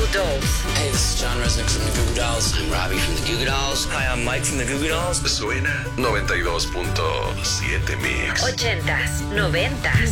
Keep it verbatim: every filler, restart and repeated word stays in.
Dolls. Hey, this is John Resnick from the Goo Goo Dolls. I'm Robbie from the Goo Goo Dolls. Hi, I'm Mike from the Goo Goo Dolls. Suena noventa y dos punto siete Mix. Ochentas, noventas.